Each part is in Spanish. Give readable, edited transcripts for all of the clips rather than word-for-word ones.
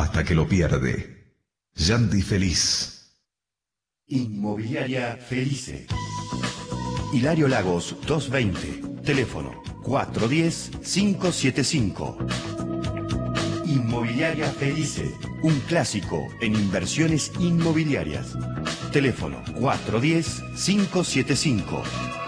hasta que lo pierde. Yandi Feliz. Inmobiliaria Felice. Hilario Lagos 220. Teléfono 410-575. Inmobiliaria Felice. Un clásico en inversiones inmobiliarias. Teléfono 410-575.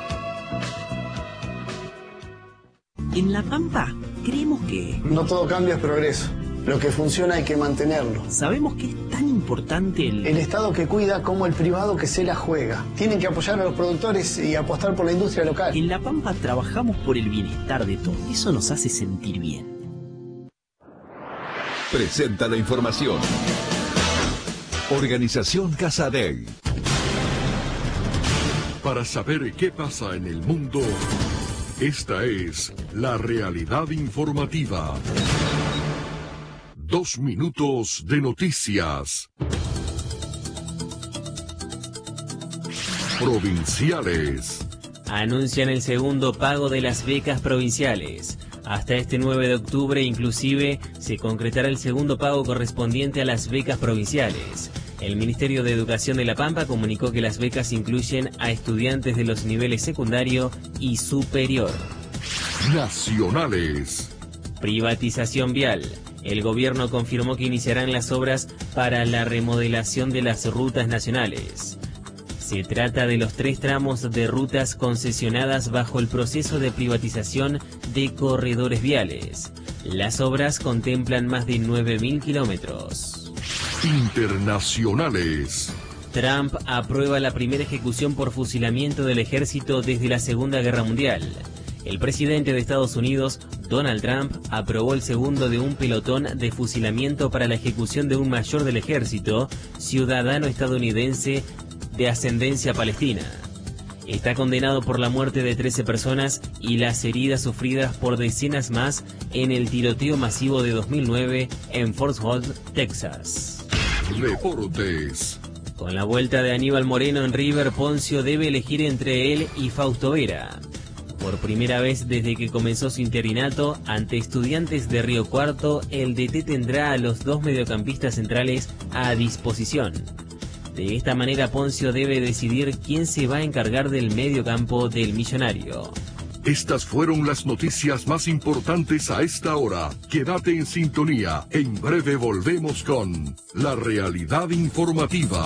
En La Pampa creemos que... No todo cambio es progreso. Lo que funciona hay que mantenerlo. Sabemos que es tan importante el Estado que cuida como el privado que se la juega. Tienen que apoyar a los productores y apostar por la industria local. En La Pampa trabajamos por el bienestar de todos. Eso nos hace sentir bien. Presenta la información. Organización Casa Dei. Para saber qué pasa en el mundo, esta es la realidad informativa. 2 minutos de noticias. Provinciales. Anuncian el segundo pago de las becas provinciales. Hasta este 9 de octubre, inclusive, se concretará el segundo pago correspondiente a las becas provinciales. El Ministerio de Educación de La Pampa comunicó que las becas incluyen a estudiantes de los niveles secundario y superior. Nacionales. Privatización vial. El gobierno confirmó que iniciarán las obras para la remodelación de las rutas nacionales. Se trata de los 3 tramos de rutas concesionadas bajo el proceso de privatización de corredores viales. Las obras contemplan más de 9.000 kilómetros. Internacionales. Trump aprueba la primera ejecución por fusilamiento del ejército desde la Segunda Guerra Mundial. El presidente de Estados Unidos, Donald Trump, aprobó el segundo de un pelotón de fusilamiento para la ejecución de un mayor del ejército, ciudadano estadounidense de ascendencia palestina. Está condenado por la muerte de 13 personas y las heridas sufridas por decenas más en el tiroteo masivo de 2009 en Fort Worth, Texas. Deportes. Con la vuelta de Aníbal Moreno en River, Poncio debe elegir entre él y Fausto Vera. Por primera vez desde que comenzó su interinato, ante Estudiantes de Río Cuarto, el DT tendrá a los 2 mediocampistas centrales a disposición. De esta manera, Poncio debe decidir quién se va a encargar del mediocampo del Millonario. Estas fueron las noticias más importantes a esta hora. Quédate en sintonía. En breve volvemos con la realidad informativa.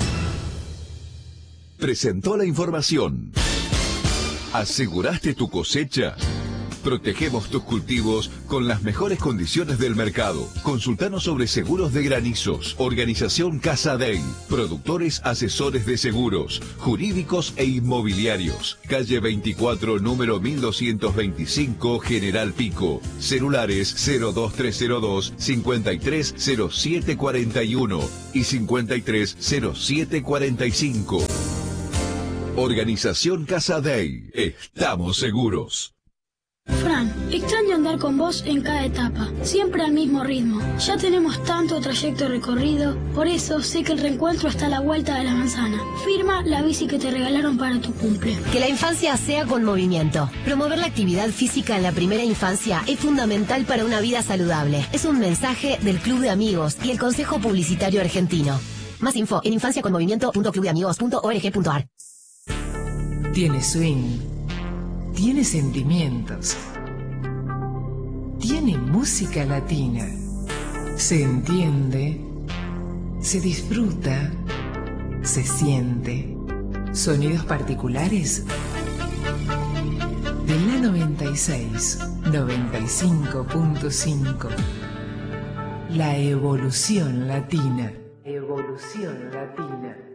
Presentó la información. ¿Aseguraste tu cosecha? Protegemos tus cultivos con las mejores condiciones del mercado. Consultanos sobre seguros de granizos. Organización Casa Dei. Productores asesores de seguros, jurídicos e inmobiliarios. Calle 24, número 1225, General Pico. Celulares 02302 530741 y 530745. Organización Casa Dei. Estamos seguros. Fran, extraño andar con vos en cada etapa, siempre al mismo ritmo. Ya tenemos tanto trayecto recorrido, por eso sé que el reencuentro está a la vuelta de la manzana. Firma la bici que te regalaron para tu cumple. Que la infancia sea con movimiento. Promover la actividad física en la primera infancia es fundamental para una vida saludable. Es un mensaje del Club de Amigos y el Consejo Publicitario Argentino. Más info en infanciaconmovimiento.clubdeamigos.org.ar. Tiene swing, tiene sentimientos, tiene música latina, se entiende, se disfruta, se siente. Sonidos particulares de la 96, 95.5. La evolución latina. Evolución latina.